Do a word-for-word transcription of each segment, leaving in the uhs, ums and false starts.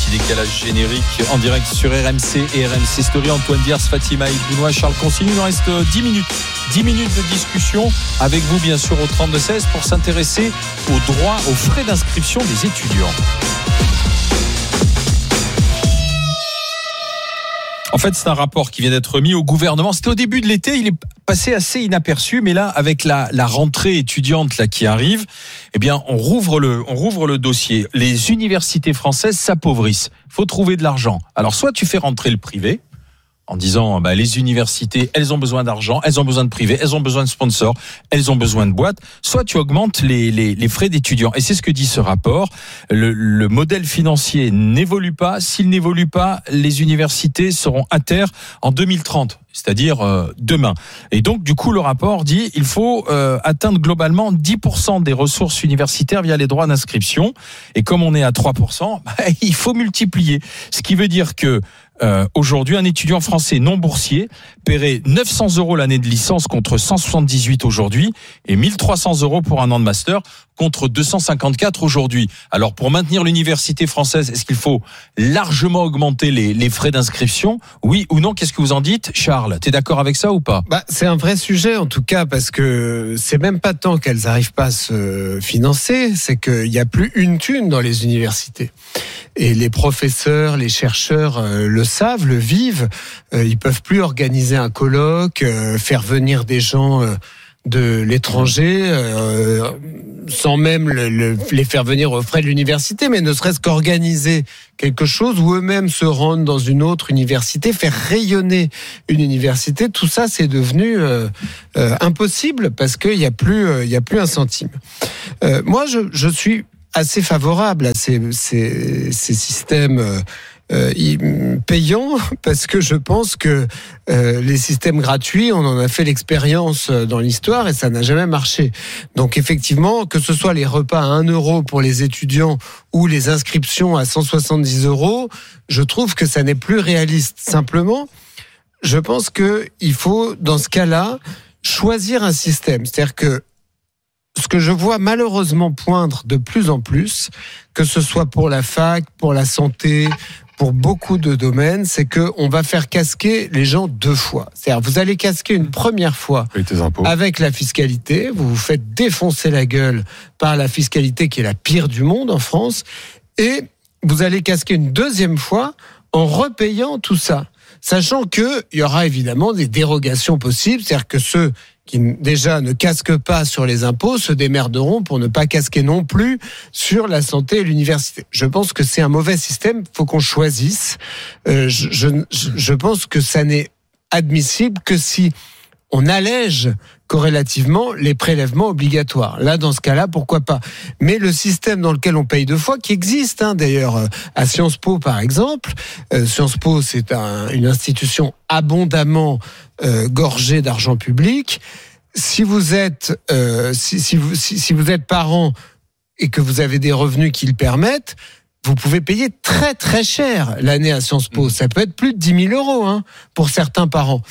petit décalage générique en direct sur R M C et R M C Story. Antoine Diers, Fatima Benoît, Charles Consigny. Il nous reste dix minutes. dix minutes de discussion avec vous, bien sûr, au trente-deux seize pour s'intéresser aux droits, aux frais d'inscription des étudiants. En fait, c'est un rapport qui vient d'être remis au gouvernement. C'était au début de l'été, il est passé assez inaperçu, mais là, avec la, la rentrée étudiante là qui arrive, eh bien, on rouvre le, on rouvre le dossier. Les universités françaises s'appauvrissent. Faut trouver de l'argent. Alors, soit tu fais rentrer le privé, en disant bah, les universités, elles ont besoin d'argent, elles ont besoin de privé, elles ont besoin de sponsors, elles ont besoin de boîtes. Soit tu augmentes les, les, les frais d'étudiants. Et c'est ce que dit ce rapport. Le, le modèle financier n'évolue pas. S'il n'évolue pas, les universités seront à terre en deux mille trente. C'est-à-dire euh, demain. Et donc, du coup, le rapport dit il faut euh, atteindre globalement dix pour cent des ressources universitaires via les droits d'inscription. Et comme on est à trois pour cent, bah, il faut multiplier. Ce qui veut dire que euh, aujourd'hui, un étudiant français non boursier paierait neuf cents euros l'année de licence contre cent soixante-dix-huit aujourd'hui et mille trois cents euros pour un an de master contre deux cent cinquante-quatre aujourd'hui. Alors, pour maintenir l'université française, est-ce qu'il faut largement augmenter les, les frais d'inscription ? Oui ou non ? Qu'est-ce que vous en dites, Charles ? T'es d'accord avec ça ou pas ? Bah, c'est un vrai sujet en tout cas, parce que c'est même pas tant qu'elles n'arrivent pas à se financer, c'est qu'il n'y a plus une thune dans les universités. Et les professeurs, les chercheurs euh, le savent, le vivent. Euh, ils peuvent plus organiser un colloque, euh, faire venir des gens euh, de l'étranger, euh, sans même le, le, les faire venir aux frais de l'université, mais ne serait-ce qu'organiser quelque chose où eux-mêmes se rendent dans une autre université, faire rayonner une université. Tout ça, c'est devenu euh, euh, impossible parce qu'il n'y a plus, euh, il y a plus un centime. Euh, moi, je, je suis assez favorable à ces, ces, ces systèmes euh, payants, parce que je pense que euh, les systèmes gratuits, on en a fait l'expérience dans l'histoire et ça n'a jamais marché. Donc effectivement, que ce soit les repas à un euro pour les étudiants ou les inscriptions à cent soixante-dix euros, je trouve que ça n'est plus réaliste. Simplement, je pense qu'il faut, dans ce cas-là, choisir un système. C'est-à-dire que ce que je vois malheureusement poindre de plus en plus, que ce soit pour la fac, pour la santé, pour beaucoup de domaines, c'est qu'on va faire casquer les gens deux fois. C'est-à-dire, vous allez casquer une première fois avec la fiscalité, vous vous faites défoncer la gueule par la fiscalité qui est la pire du monde en France, et vous allez casquer une deuxième fois en repayant tout ça. Sachant qu'il y aura évidemment des dérogations possibles, c'est-à-dire que ceux qui déjà ne casquent pas sur les impôts se démerderont pour ne pas casquer non plus sur la santé et l'université. Je pense que c'est un mauvais système, il faut qu'on choisisse. Euh, je, je, je pense que ça n'est admissible que si on allège corrélativement les prélèvements obligatoires. Là, dans ce cas-là, pourquoi pas ? Mais le système dans lequel on paye deux fois, qui existe hein, d'ailleurs à Sciences Po par exemple, euh, Sciences Po c'est un, une institution abondamment euh, gorgée d'argent public. Si vous êtes, euh, si, si, vous, si, si vous êtes parent et que vous avez des revenus qui le permettent, vous pouvez payer très très cher l'année à Sciences Po. Ça peut être plus de dix mille euros hein, pour certains parents.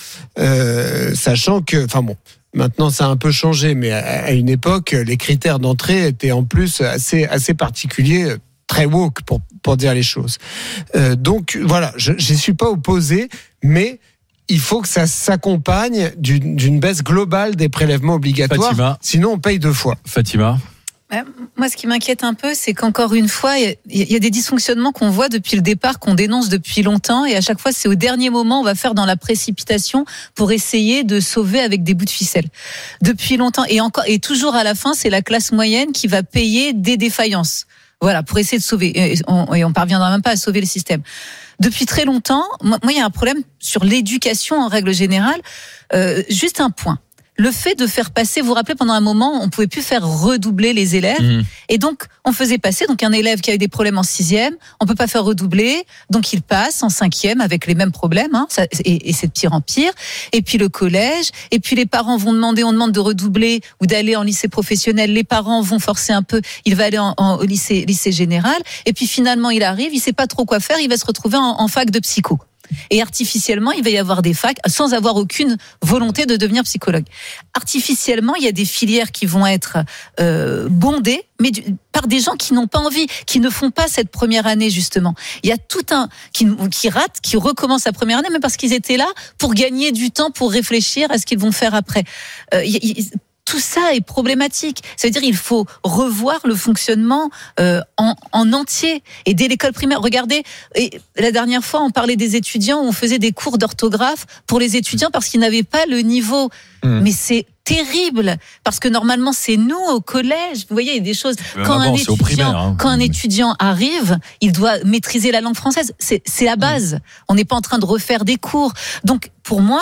Euh, sachant que, enfin bon, maintenant ça a un peu changé, mais à, à une époque, les critères d'entrée étaient en plus assez, assez particuliers, très woke pour, pour dire les choses. Euh, donc voilà, je n'y suis pas opposé, mais il faut que ça s'accompagne d'une, d'une baisse globale des prélèvements obligatoires. Fatima. Sinon on paye deux fois. Fatima. Moi, ce qui m'inquiète un peu, c'est qu'encore une fois, il y a des dysfonctionnements qu'on voit depuis le départ, qu'on dénonce depuis longtemps, et à chaque fois, c'est au dernier moment, on va faire dans la précipitation pour essayer de sauver avec des bouts de ficelle. Depuis longtemps, et encore, et toujours à la fin, c'est la classe moyenne qui va payer des défaillances. Voilà, pour essayer de sauver. Et on, et on parviendra même pas à sauver le système. Depuis très longtemps, moi, il y a un problème sur l'éducation en règle générale. Euh, juste un point. Le fait de faire passer, vous vous rappelez, pendant un moment, on pouvait plus faire redoubler les élèves. Mmh. Et donc, on faisait passer, donc un élève qui a eu des problèmes en sixième, on peut pas faire redoubler, donc il passe en cinquième avec les mêmes problèmes, hein, ça, et, et c'est de pire en pire. Et puis le collège, et puis les parents vont demander, on demande de redoubler ou d'aller en lycée professionnel, les parents vont forcer un peu, il va aller en, en, au lycée, lycée général, et puis finalement il arrive, il sait pas trop quoi faire, il va se retrouver en, en fac de psycho. Et artificiellement, il va y avoir des facs sans avoir aucune volonté de devenir psychologue. Artificiellement, il y a des filières qui vont être euh, bondées, mais du, par des gens qui n'ont pas envie, qui ne font pas cette première année justement. Il y a tout un qui, qui rate, qui recommence la première année, mais parce qu'ils étaient là pour gagner du temps, pour réfléchir à ce qu'ils vont faire après. Euh, y, y, Tout ça est problématique. Ça veut dire qu'il faut revoir le fonctionnement euh, en, en entier. Et dès l'école primaire, regardez, et la dernière fois, on parlait des étudiants, où on faisait des cours d'orthographe pour les étudiants parce qu'ils n'avaient pas le niveau. Mmh. Mais c'est terrible, parce que normalement, c'est nous au collège. Vous voyez, il y a des choses. Quand, avant, un, étudiant, primaire, hein. quand un étudiant arrive, il doit maîtriser la langue française. C'est, c'est la base. Mmh. On n'est pas en train de refaire des cours. Donc, pour moi,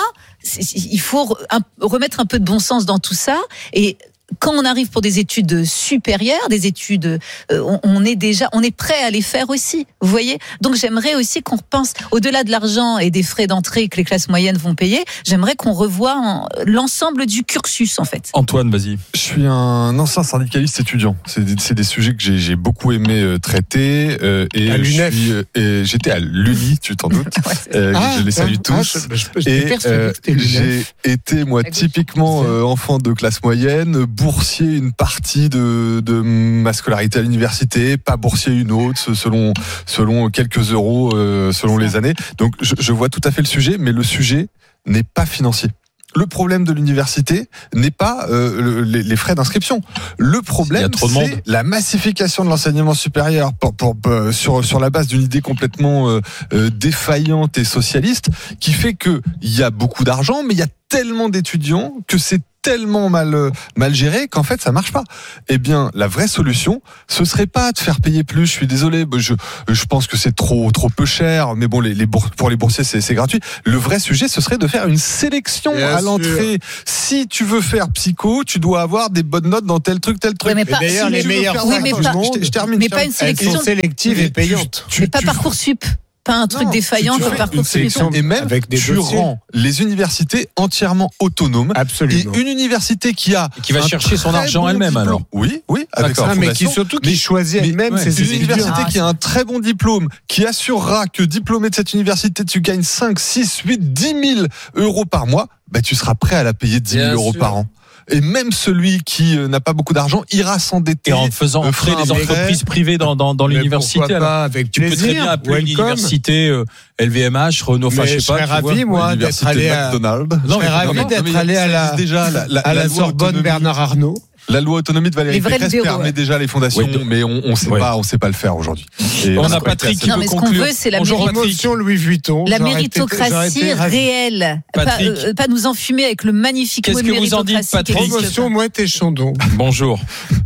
il faut remettre un peu de bon sens dans tout ça. Et quand on arrive pour des études supérieures, des études, euh, on est déjà, on est prêt à les faire aussi. Vous voyez. Donc j'aimerais aussi qu'on repense au-delà de l'argent et des frais d'entrée que les classes moyennes vont payer. J'aimerais qu'on revoie en, l'ensemble du cursus en fait. Antoine, vas-y. Je suis un ancien syndicaliste étudiant. C'est des, c'est des sujets que j'ai, j'ai beaucoup aimé euh, traiter. Euh, et à l'U N E F. Je suis, euh, et j'étais à l'Uni, tu t'en doutes. euh, ah, je les salue ah, tous. Ah, je, je, et euh, j'ai été moi typiquement euh, enfant de classe moyenne. Boursier une partie de, de ma scolarité à l'université, pas boursier une autre, selon, selon quelques euros, euh, selon les années. Donc je, je vois tout à fait le sujet, mais le sujet n'est pas financier. Le problème de l'université n'est pas euh, le, les, les frais d'inscription. Le problème, c'est la massification de l'enseignement supérieur pour, pour, pour, sur, sur la base d'une idée complètement euh, euh, défaillante et socialiste, qui fait qu'il y a beaucoup d'argent, mais il y a tellement d'étudiants que c'est tellement mal mal géré qu'en fait ça marche pas. Eh bien, la vraie solution, ce serait pas de faire payer plus. Je suis désolé, je je pense que c'est trop trop peu cher, mais bon, les, les bourses, pour les boursiers c'est c'est gratuit. Le vrai sujet, ce serait de faire une sélection Bien à sûr. l'entrée. Si tu veux faire psycho, tu dois avoir des bonnes notes dans tel truc, tel truc. Oui, mais pas, d'ailleurs, si les meilleurs oui, mais pas, je, je termine. Mais pas une sélection sélective et payante. Tu, mais pas tu, Parcoursup. Pas un truc non, défaillant comme Parcoursup. Et même, avec des tu dossiers. rends les universités entièrement autonomes. Absolument. Et une université qui a... Et qui va chercher son argent bon elle-même, diplôme. alors. Oui, oui, avec sa mais qui surtout qui mais, choisit mais, elle-même ouais, ses Une université ah, qui a un très bon diplôme, qui assurera que diplômé de cette université, tu gagnes cinq, six, huit, dix mille euros par mois, bah, tu seras prêt à la payer dix mille euros par an. Et même celui qui euh, n'a pas beaucoup d'argent ira s'endetter. Et en faisant entrer des entreprises privées dans, dans, dans l'université. Alors, pas, avec tu plaisir, peux très bien appeler l'université euh, L V M H, Renault, enfin, je sais pas. Je serais ravi, moi, d'être allé à, McDonald's. Je serais ravi d'être allé à la, déjà, la, la, à la, la Sorbonne Bernard Arnault. La loi autonomie de Valérie Pécresse permet ouais. déjà les fondations, oui, mais on on sait ouais. pas, on sait pas le faire aujourd'hui. Et on a Patrick qui non, mais ce qu'on veut, c'est la promotion Louis Vuitton. La méritocratie réelle. Pas, euh, pas nous enfumer avec le magnifique mot de méritocratie. Qu'est-ce que vous en dites, Patrick? Promotion Mouette et Chandon. Bonjour.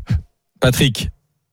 Patrick.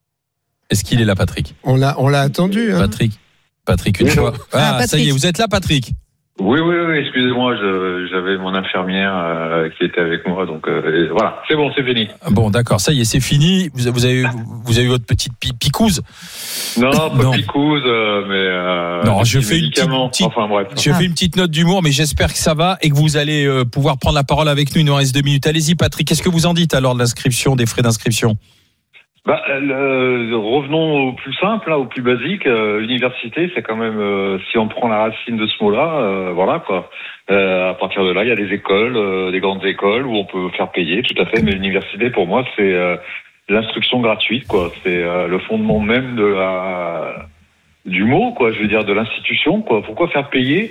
Est-ce qu'il est là, Patrick? On l'a, on l'a attendu, hein. Patrick. Patrick, une oui, fois. Ah, ah ça y est, vous êtes là, Patrick? Oui, oui, oui, excusez-moi, je, j'avais mon infirmière euh, qui était avec moi, donc euh, voilà, c'est bon, c'est fini. Bon, d'accord, ça y est, c'est fini. Vous, vous avez, vous avez eu votre petite picouse? Non, pas non. picouse, euh, mais euh, non, je fais une petite, petite, enfin bref. Je fais une petite note d'humour, mais j'espère que ça va et que vous allez euh, pouvoir prendre la parole avec nous. Il nous reste deux minutes. Allez-y, Patrick. Qu'est-ce que vous en dites alors de l'inscription, des frais d'inscription? Bah, le, revenons au plus simple, là, au plus basique. Euh, université, c'est quand même, euh, si on prend la racine de ce mot-là, euh, voilà quoi. Euh, à partir de là, il y a des écoles, euh, des grandes écoles où on peut faire payer, tout à fait. Mais l'université, pour moi, c'est euh, l'instruction gratuite, quoi. C'est euh, le fondement même de la du mot, quoi. Je veux dire, de l'institution, quoi. Pourquoi faire payer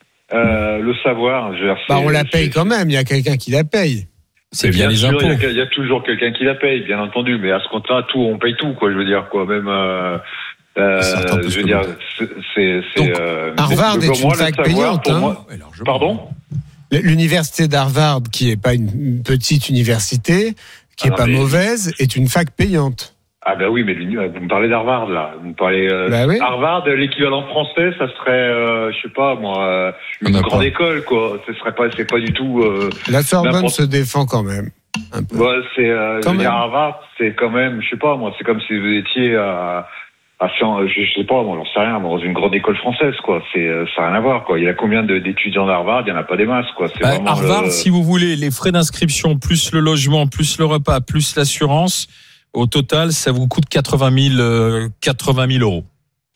euh, le savoir? Je veux dire, bah, on la paye quand même. Il y a quelqu'un qui la paye. C'est bien, bien les sûr, impôts. Il y, y a toujours quelqu'un qui la paye, bien entendu. Mais à ce compte-là, tout, on paye tout, quoi. Je veux dire, quoi. Même, euh, euh, je veux dire, c'est, c'est, Donc, euh, Harvard est une fac payante, hein. Moi, pardon? L'université d'Harvard, qui est pas une petite université, qui ah est non, pas mais... mauvaise, est une fac payante. Ah ben oui, mais vous me parlez d'Harvard là. Vous me parlez euh, bah oui. Harvard, l'équivalent français, ça serait, euh, je sais pas moi, euh, une grande pas. école quoi. Ce serait pas, c'est pas du tout. Euh, La Sorbonne se défend quand même. Un peu. Ouais, c'est euh, je veux dire, Harvard, c'est quand même, je sais pas moi, c'est comme si vous étiez à, à je, je sais pas moi, j'en sais rien, dans une grande école française quoi. C'est, ça n'a rien à voir quoi. Il y a combien de, d'étudiants d'Harvard? Il y en a pas des masses quoi. C'est bah, Harvard, le... si vous voulez, les frais d'inscription plus le logement, plus le repas, plus l'assurance. Au total, ça vous coûte quatre-vingt mille euros.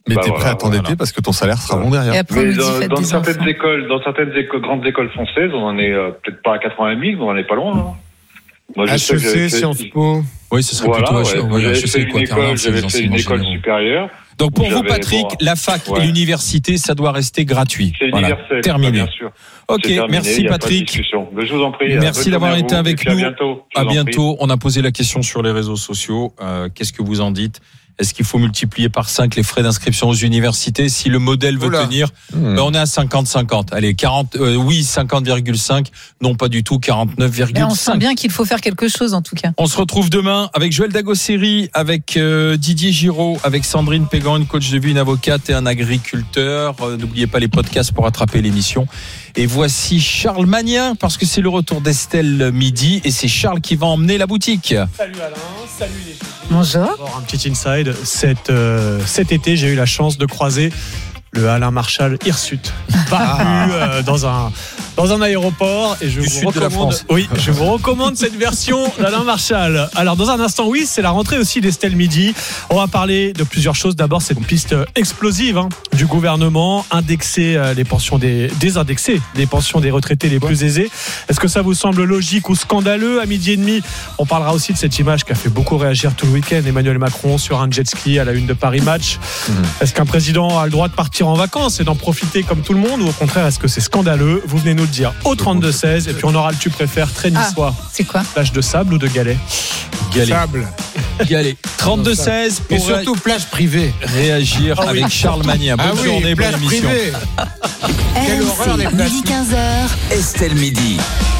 Mais bah t'es voilà, prêt à t'endetter voilà. parce que ton salaire sera bon derrière. Mais dans, dans certaines enfants. écoles, dans certaines écoles, grandes écoles françaises, on en est euh, peut-être pas à quatre-vingt mille, mais on en est pas loin. Hein. Moi, je H E C, Sciences Po. Oui, ce serait voilà, plutôt ouais. H E C. J'avais fait une école, j'avais fait une école supérieure. Donc pour vous, Patrick, bon, la fac ouais. et l'université, ça doit rester gratuit. C'est voilà. universel, terminé. Bien sûr. Ok, terminé, merci Patrick. Je vous en prie. Merci d'avoir été vous, avec nous. À bientôt. À bientôt. On a posé la question sur les réseaux sociaux. Euh, qu'est-ce que vous en dites ? Est-ce qu'il faut multiplier par cinq les frais d'inscription aux universités si le modèle veut Oula. tenir mmh. ben On est à cinquante cinquante. Allez, quarante, euh, oui, cinquante virgule cinq. Non, pas du tout, quarante-neuf virgule cinq. On sent bien qu'il faut faire quelque chose en tout cas. On se retrouve demain avec Joël Dagosseri, avec euh, Didier Giraud, avec Sandrine Pégan, une coach de vie, une avocate et un agriculteur. Euh, n'oubliez pas les podcasts pour rattraper l'émission. Et voici Charles Magnin, parce que c'est le retour d'Estelle midi et c'est Charles qui va emmener la boutique. Salut Alain, salut les filles. Bonjour. Un petit inside. Cet, euh, cet été, j'ai eu la chance de croiser le Alain Marchal Hirsute, battu euh, dans un dans un aéroport et je du vous sud recommande, de la France. Oui, je vous recommande cette version d'Alain Marchal. Alors dans un instant, oui, c'est la rentrée aussi d'Estelle Midi. On va parler de plusieurs choses. D'abord, cette piste explosive hein, du gouvernement, indexer les pensions des désindexer les pensions des retraités les plus aisés. Est-ce que ça vous semble logique ou scandaleux ? À midi et demi, on parlera aussi de cette image qui a fait beaucoup réagir tout le week-end. Emmanuel Macron sur un jet ski à la une de Paris Match. Mmh. Est-ce qu'un président a le droit de partir en vacances et d'en profiter comme tout le monde ou au contraire est-ce que c'est scandaleux ? Vous venez nous le dire au trente-deux seize et puis on aura le tu préfères très niçois. Ah, c'est quoi ? Plage de sable ou de galets ? Galets. Sable. Galets. trente-deux seize pour et surtout plage privée. Réagir ah, avec oui. Charles Magnin. Bonne ah, oui, journée, bonne émission. Quelle horreur les plages. Midi quinze heures. Estelle Midi.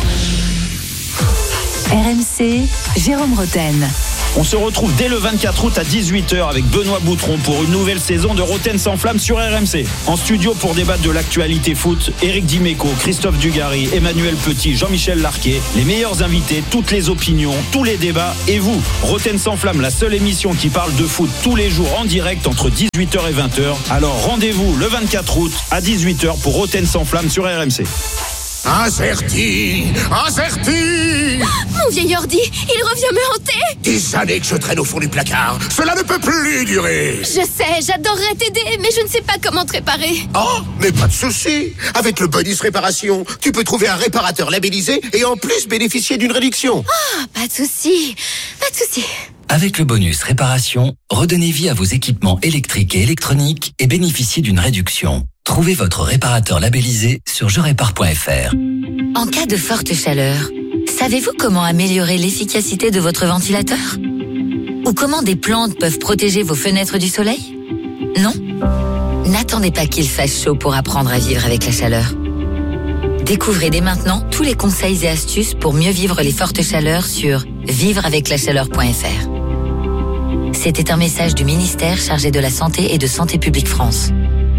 R M C, Jérôme Roten. On se retrouve dès le vingt-quatre août à dix-huit heures avec Benoît Boutron pour une nouvelle saison de Roten sans flamme sur R M C. En studio pour débattre de l'actualité foot, Éric Dimeco, Christophe Dugarry, Emmanuel Petit, Jean-Michel Larquet, les meilleurs invités, toutes les opinions, tous les débats et vous. Roten sans flamme, la seule émission qui parle de foot tous les jours en direct entre dix-huit heures et vingt heures. Alors rendez-vous le vingt-quatre août à dix-huit heures pour Roten sans flamme sur R M C. Incerti, incerti. Mon vieil ordi, il revient me hanter. Des années que je traîne au fond du placard. Cela ne peut plus durer. Je sais, j'adorerais t'aider, mais je ne sais pas comment te réparer. Oh, mais pas de souci. Avec le bonus réparation, tu peux trouver un réparateur labellisé et en plus bénéficier d'une réduction. Ah, oh, pas de souci, pas de souci. Avec le bonus réparation, redonnez vie à vos équipements électriques et électroniques et bénéficiez d'une réduction. Trouvez votre réparateur labellisé sur je répare point f r. En cas de forte chaleur, savez-vous comment améliorer l'efficacité de votre ventilateur ? Ou comment des plantes peuvent protéger vos fenêtres du soleil ? Non ? N'attendez pas qu'il fasse chaud pour apprendre à vivre avec la chaleur. Découvrez dès maintenant tous les conseils et astuces pour mieux vivre les fortes chaleurs sur vivre avec la chaleur point f r. C'était un message du ministère chargé de la Santé et de Santé publique France.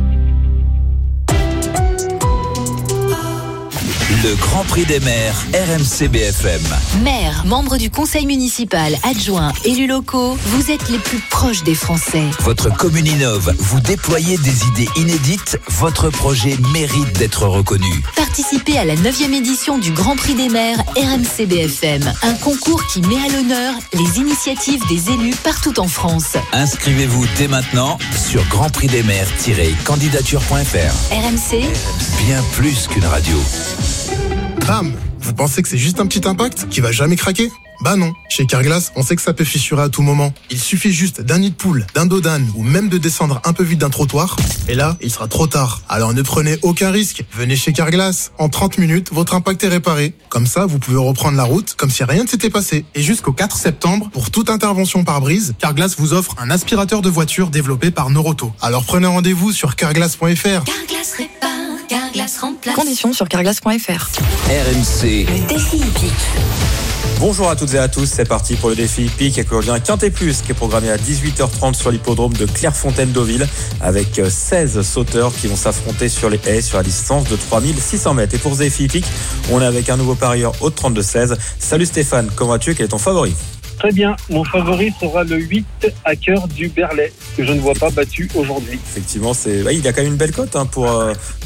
Le Grand Prix des maires, R M C B F M. Maires, membres du conseil municipal, adjoints, élus locaux, vous êtes les plus proches des Français. Votre commune innove, vous déployez des idées inédites, votre projet mérite d'être reconnu. Participez à la neuvième édition du Grand Prix des maires R M C B F M, un concours qui met à l'honneur les initiatives des élus partout en France. Inscrivez-vous dès maintenant sur grand prix des maires tiret candidature point f r. R M C, bien plus qu'une radio. Bam! Vous pensez que c'est juste un petit impact qui va jamais craquer? Bah non. Chez Carglass, on sait que ça peut fissurer à tout moment. Il suffit juste d'un nid de poule, d'un dos d'âne ou même de descendre un peu vite d'un trottoir. Et là, il sera trop tard. Alors ne prenez aucun risque. Venez chez Carglass. En trente minutes, votre impact est réparé. Comme ça, vous pouvez reprendre la route comme si rien ne s'était passé. Et jusqu'au quatre septembre, pour toute intervention par brise, Carglass vous offre un aspirateur de voiture développé par Noroto. Alors prenez rendez-vous sur carglass point f r. Carglass répare, Carglass remplace. Conditions sur carglass point f r. R M C. Défi hippique. Bonjour à toutes et à tous, c'est parti pour le défi hippique qui revient Quintet Plus qui est programmé à dix-huit heures trente sur l'hippodrome de Clairefontaine-Deauville avec seize sauteurs qui vont s'affronter sur les haies sur la distance de trois mille six cents mètres. Et pour ce défi hippique, on est avec un nouveau parieur au trente-deux seize. Salut Stéphane, comment vas-tu? Quel est ton favori? Très bien, mon favori sera le huit à cœur du Berlay, que je ne vois pas battu aujourd'hui. Effectivement, c'est... Ouais, il y a quand même une belle cote hein, pour, euh,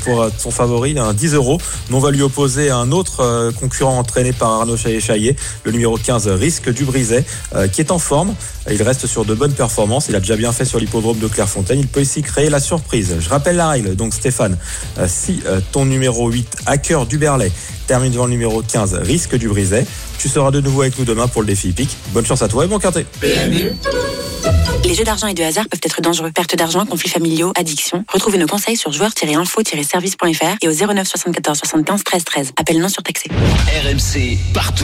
pour son favori, un dix euros. Nous, on va lui opposer un autre concurrent entraîné par Arnaud Chaillet-Chaillet, le numéro quinze, Risque du Brisay, qui est en forme. Il reste sur de bonnes performances. Il a déjà bien fait sur l'hippodrome de Clairefontaine. Il peut ici créer la surprise. Je rappelle la règle. Donc, Stéphane, si ton numéro huit, Hacker du Berlay, termine devant le numéro quinze, Risque du Brisay, tu seras de nouveau avec nous demain pour le défi hippique. Bonne chance à toi et bon quintet. Les jeux d'argent et de hasard peuvent être dangereux. Perte d'argent, conflits familiaux, addiction. Retrouvez nos conseils sur joueurs tiret info tiret service point f r et au zéro neuf soixante-quatorze soixante-quinze treize treize. Appel non surtaxé. R M C partout.